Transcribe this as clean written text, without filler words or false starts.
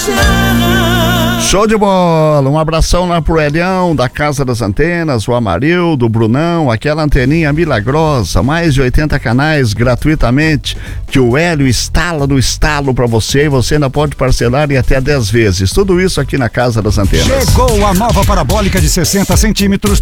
Show de bola, um abração lá pro Elião da Casa das Antenas, o Amarildo, o Brunão, aquela anteninha milagrosa, mais de 80 canais gratuitamente, que o Hélio instala no estalo pra você e você ainda pode parcelar em até 10 vezes, tudo isso aqui na Casa das Antenas. Chegou a nova parabólica de 60 centímetros